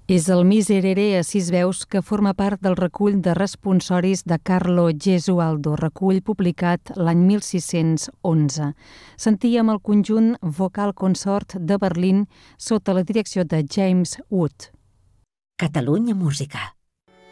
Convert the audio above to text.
És el Miserere a 6 veus que forma part del recull de responsoris de Carlo Gesualdo, recull publicat l'any 1611. Sentíem el conjunt Vocal Consort de Berlín sota la direcció de James Wood. Catalunya Música.